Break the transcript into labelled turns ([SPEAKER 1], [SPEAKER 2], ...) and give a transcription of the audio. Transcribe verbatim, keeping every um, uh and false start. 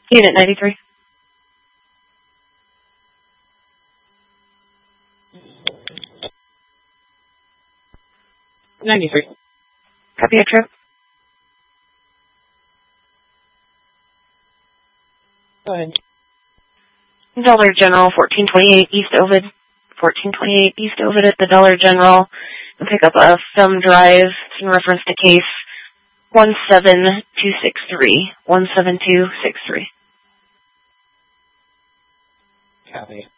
[SPEAKER 1] Unit ninety-three.
[SPEAKER 2] ninety-three.
[SPEAKER 1] Copy X-ray.
[SPEAKER 2] Go ahead.
[SPEAKER 1] Dollar General, fourteen twenty-eight East Ovid. fourteen twenty-eight East Ovid at the Dollar General. And pick up a film drive in reference to case one seven two six three. one seven two six three.
[SPEAKER 2] Copy.